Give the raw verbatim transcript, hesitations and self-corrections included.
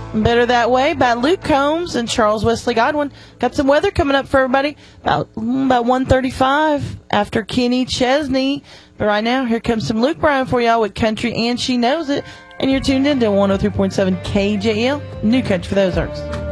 Better That Way by Luke Combs and Charles Wesley Godwin. Got some weather coming up for everybody. About, about one thirty-five after Kenny Chesney. But right now, here comes some Luke Bryan for y'all with Country and She Knows It. And you're tuned in to one oh three point seven K J L, New Country for the Ozarks.